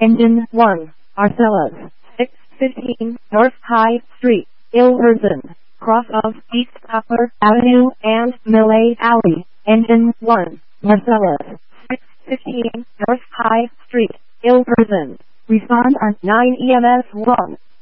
Engine 1, Arcellus, 615 North High Street, Ilverston, cross of East Upper Avenue and Millay Alley. Engine 1, Marcellus, 615 North High Street, Ilverston. Respond on 9 EMS 1.